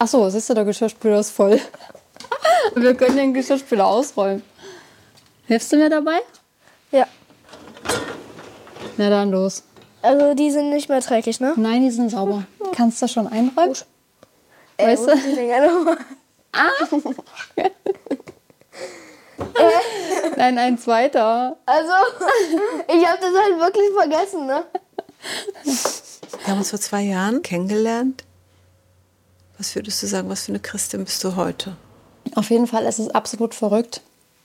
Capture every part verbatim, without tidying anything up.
Achso, siehst du, der Geschirrspüler ist voll. Wir können den Geschirrspüler ausräumen. Hilfst du mir dabei? Ja. Na dann los. Also die sind nicht mehr dreckig, ne? Nein, die sind sauber. Kannst du schon einräumen? Ey, Weißt wo du? sind die Dinger nochmal? Nein, ein zweiter. Also, ich habe das halt wirklich vergessen, ne? Wir haben uns vor zwei Jahren kennengelernt. Was würdest du sagen, was für eine Christin bist du heute? Auf jeden Fall ist es absolut verrückt,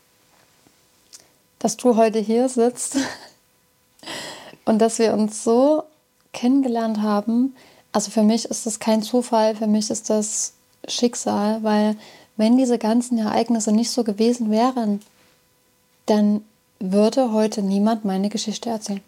dass du heute hier sitzt und dass wir uns so kennengelernt haben. Also für mich ist das kein Zufall, für mich ist das Schicksal, weil wenn diese ganzen Ereignisse nicht so gewesen wären, dann würde heute niemand meine Geschichte erzählen.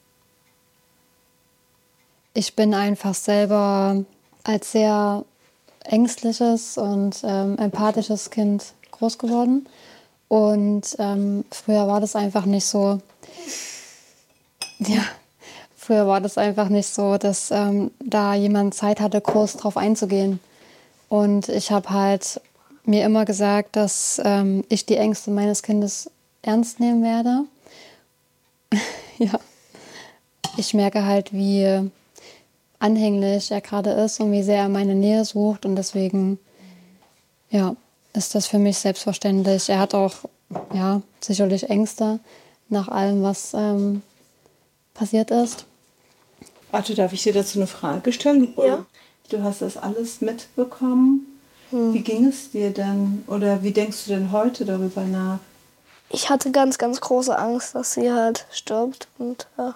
Ich bin einfach selber als sehr ängstliches und ähm, empathisches Kind groß geworden. Und ähm, früher war das einfach nicht so, ja, früher war das einfach nicht so, dass ähm, da jemand Zeit hatte, groß drauf einzugehen. Und ich habe halt mir immer gesagt, dass ähm, ich die Ängste meines Kindes ernst nehmen werde. Ja, ich merke halt, wie anhänglich er gerade ist und wie sehr er meine Nähe sucht. Und deswegen, ja, ist das für mich selbstverständlich. Er hat auch, ja, sicherlich Ängste nach allem, was ähm, passiert ist. Arthur, darf ich dir dazu eine Frage stellen? Ja. Du hast das alles mitbekommen. Hm. Wie ging es dir denn? Oder wie denkst du denn heute darüber nach? Ich hatte ganz, ganz große Angst, dass sie halt stirbt. Und ja.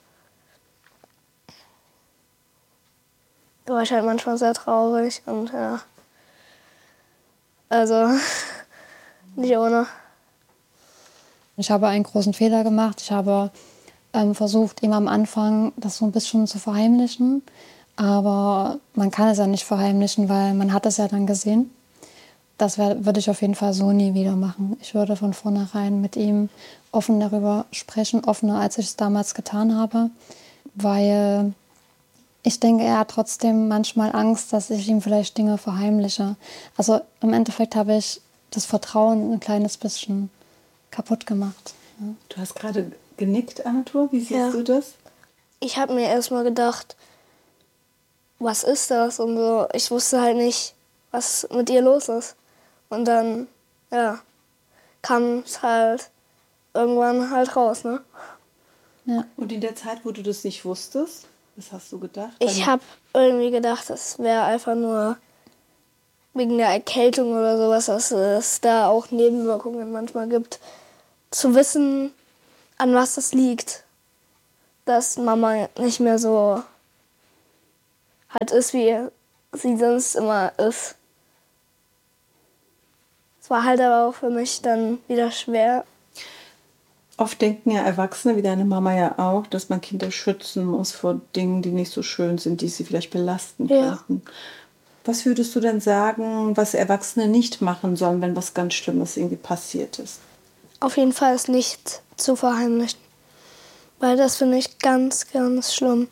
Da war ich halt manchmal sehr traurig. Und ja. Also, nicht ohne. Ich habe einen großen Fehler gemacht. Ich habe ähm, versucht, ihm am Anfang das so ein bisschen zu verheimlichen. Aber man kann es ja nicht verheimlichen, weil man hat es ja dann gesehen. Das wär, würde ich auf jeden Fall so nie wieder machen. Ich würde von vornherein mit ihm offen darüber sprechen, offener als ich es damals getan habe. Weil ich denke, er hat trotzdem manchmal Angst, dass ich ihm vielleicht Dinge verheimliche. Also im Endeffekt habe ich das Vertrauen ein kleines bisschen kaputt gemacht. Ja. Du hast gerade genickt, Arthur. Wie siehst Ja. du das? Ich habe mir erstmal gedacht, was ist das? Und so, ich wusste halt nicht, was mit ihr los ist. Und dann, ja, kam es halt irgendwann halt raus, ne? Ja. Und in der Zeit, wo du das nicht wusstest, was hast du gedacht? Ich habe irgendwie gedacht, das wäre einfach nur wegen der Erkältung oder sowas, dass es da auch Nebenwirkungen manchmal gibt. Zu wissen, an was das liegt, dass Mama nicht mehr so halt ist, wie sie sonst immer ist. Es war halt aber auch für mich dann wieder schwer. Oft denken ja Erwachsene, wie deine Mama ja auch, dass man Kinder schützen muss vor Dingen, die nicht so schön sind, die sie vielleicht belasten Ja. könnten. Was würdest du denn sagen, was Erwachsene nicht machen sollen, wenn was ganz Schlimmes irgendwie passiert ist? Auf jeden Fall ist nicht zu verheimlichen. Weil das finde ich ganz, ganz schlimm.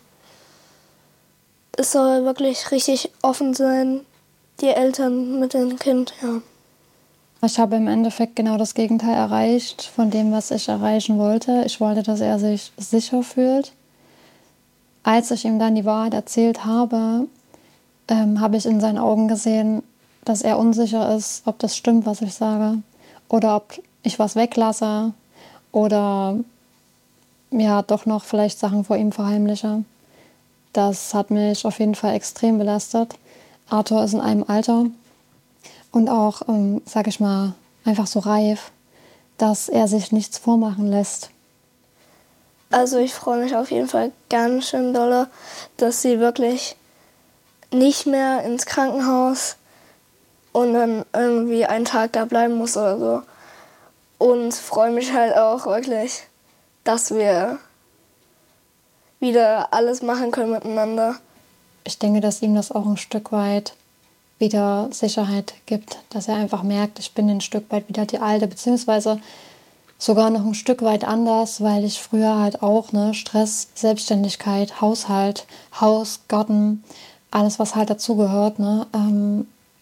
Es soll wirklich richtig offen sein, die Eltern mit dem Kind, ja. Ich habe im Endeffekt genau das Gegenteil erreicht von dem, was ich erreichen wollte. Ich wollte, dass er sich sicher fühlt. Als ich ihm dann die Wahrheit erzählt habe, ähm, habe ich in seinen Augen gesehen, dass er unsicher ist, ob das stimmt, was ich sage. Oder ob ich was weglasse. Oder ja, doch noch vielleicht Sachen vor ihm verheimliche. Das hat mich auf jeden Fall extrem belastet. Arthur ist in einem Alter und auch, ähm, sag ich mal, einfach so reif, dass er sich nichts vormachen lässt. Also ich freue mich auf jeden Fall ganz schön dolle, dass sie wirklich nicht mehr ins Krankenhaus und dann irgendwie einen Tag da bleiben muss oder so. Und freue mich halt auch wirklich, dass wir wieder alles machen können miteinander. Ich denke, dass ihm das auch ein Stück weit wieder Sicherheit gibt, dass er einfach merkt, ich bin ein Stück weit wieder die Alte, beziehungsweise sogar noch ein Stück weit anders, weil ich früher halt auch, ne, Stress, Selbstständigkeit, Haushalt, Haus, Garten, alles, was halt dazugehört, ne, ähm,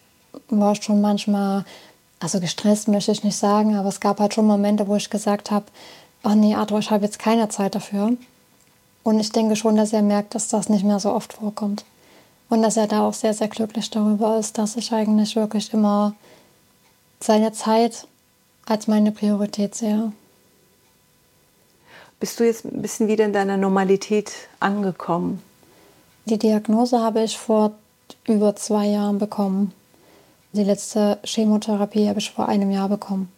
war schon manchmal, also gestresst möchte ich nicht sagen, aber es gab halt schon Momente, wo ich gesagt habe, oh nee, Arthur, ich habe jetzt keine Zeit dafür. Und ich denke schon, dass er merkt, dass das nicht mehr so oft vorkommt. Und dass er da auch sehr, sehr glücklich darüber ist, dass ich eigentlich wirklich immer seine Zeit als meine Priorität sehe. Bist du jetzt ein bisschen wieder in deiner Normalität angekommen? Die Diagnose habe ich vor über zwei Jahren bekommen. Die letzte Chemotherapie habe ich vor einem Jahr bekommen.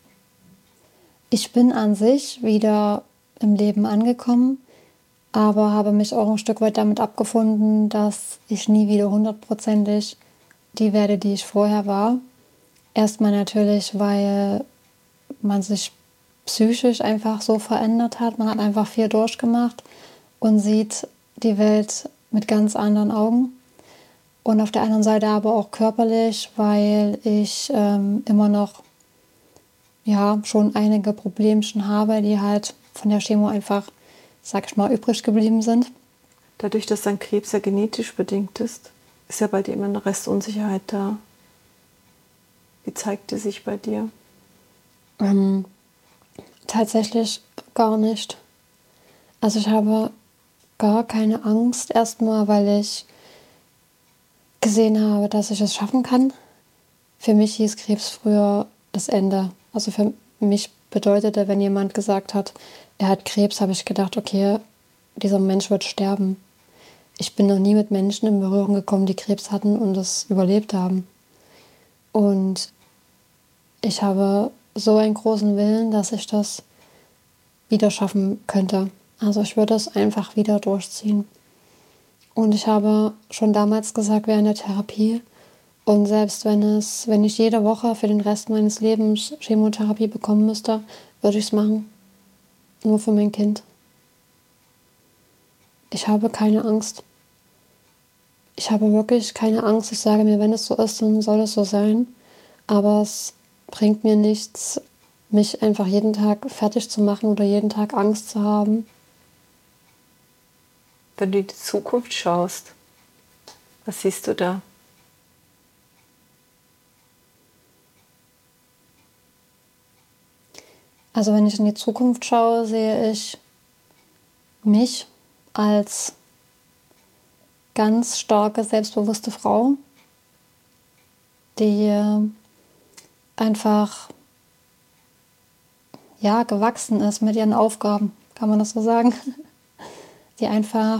Ich bin an sich wieder im Leben angekommen, aber habe mich auch ein Stück weit damit abgefunden, dass ich nie wieder hundertprozentig die werde, die ich vorher war. Erstmal natürlich, weil man sich psychisch einfach so verändert hat. Man hat einfach viel durchgemacht und sieht die Welt mit ganz anderen Augen. Und auf der anderen Seite aber auch körperlich, weil ich ähm, immer noch ja, schon einige Problemchen habe, die halt von der Chemo einfach, sag ich mal, übrig geblieben sind. Dadurch, dass dein Krebs ja genetisch bedingt ist, ist ja bei dir immer eine Restunsicherheit da. Wie zeigt die sich bei dir? Ähm, tatsächlich gar nicht. Also ich habe gar keine Angst erstmal, weil ich gesehen habe, dass ich es schaffen kann. Für mich hieß Krebs früher das Ende. Also für mich bedeutete, wenn jemand gesagt hat, er hat Krebs, habe ich gedacht, okay, dieser Mensch wird sterben. Ich bin noch nie mit Menschen in Berührung gekommen, die Krebs hatten und es überlebt haben. Und ich habe so einen großen Willen, dass ich das wieder schaffen könnte. Also ich würde es einfach wieder durchziehen. Und ich habe schon damals gesagt, während der Therapie, und selbst wenn es, wenn ich jede Woche für den Rest meines Lebens Chemotherapie bekommen müsste, würde ich es machen. Nur für mein Kind. Ich habe keine Angst. Ich habe wirklich keine Angst. Ich sage mir, wenn es so ist, dann soll es so sein. Aber es bringt mir nichts, mich einfach jeden Tag fertig zu machen oder jeden Tag Angst zu haben. Wenn du in die Zukunft schaust, was siehst du da? Also wenn ich in die Zukunft schaue, sehe ich mich als ganz starke, selbstbewusste Frau, die einfach ja, gewachsen ist mit ihren Aufgaben, kann man das so sagen, die einfach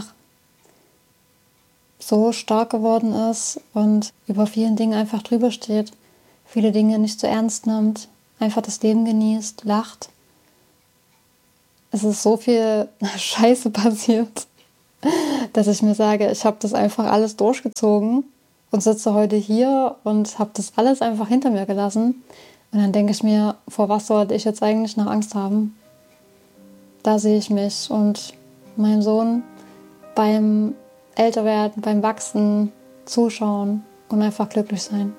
so stark geworden ist und über vielen Dingen einfach drüber steht, viele Dinge nicht so ernst nimmt, einfach das Leben genießt, lacht. Es ist so viel Scheiße passiert, dass ich mir sage, ich habe das einfach alles durchgezogen und sitze heute hier und habe das alles einfach hinter mir gelassen. Und dann denke ich mir, vor was sollte ich jetzt eigentlich noch Angst haben? Da sehe ich mich und meinen Sohn beim Älterwerden, beim Wachsen, zuschauen und einfach glücklich sein.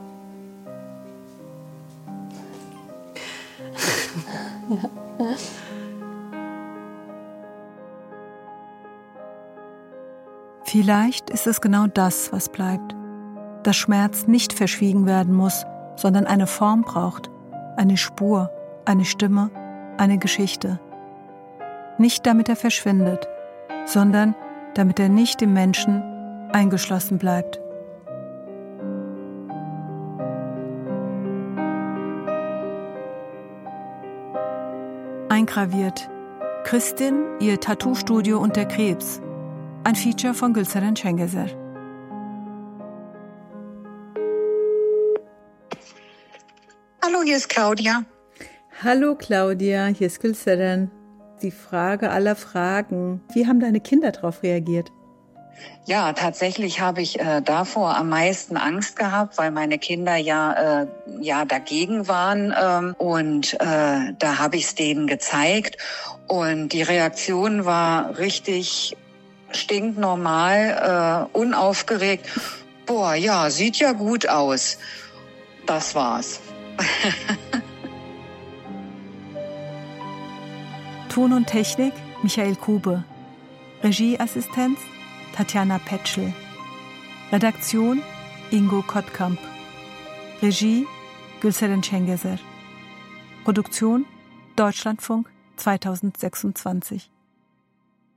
Ja. Vielleicht ist es genau das, was bleibt. Dass Schmerz nicht verschwiegen werden muss, sondern eine Form braucht, eine Spur, eine Stimme, eine Geschichte. Nicht damit er verschwindet, sondern damit er nicht im Menschen eingeschlossen bleibt. Eingraviert. Kristin, ihr Tattoo-Studio und der Krebs. Ein Feature von Gülseren Cengezer. Hallo, hier ist Claudia. Hallo Claudia, hier ist Gülseren. Die Frage aller Fragen. Wie haben deine Kinder darauf reagiert? Ja, tatsächlich habe ich äh, davor am meisten Angst gehabt, weil meine Kinder ja, äh, ja dagegen waren. Ähm, und äh, da habe ich es denen gezeigt. Und die Reaktion war richtig stinknormal, äh, unaufgeregt. Boah, ja, sieht ja gut aus. Das war's. Ton und Technik Michael Kube. Regieassistenz Tatjana Petschel. Redaktion Ingo Kottkamp. Regie Gülseren Cengezer. Produktion Deutschlandfunk zweitausendsechsundzwanzig.